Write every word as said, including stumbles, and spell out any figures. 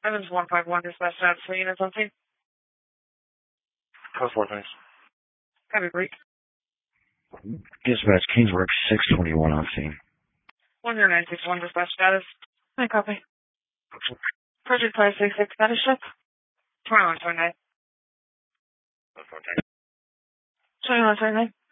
Evans one five one, dispatch status for units on scene. Code four, thanks. Copy, break. Dispatch, Kingsburg six twenty-one on scene. one zero nine six one, dispatch status. I copy. Project five six six, status check. twenty-one twenty-nine. twenty-one twenty-nine.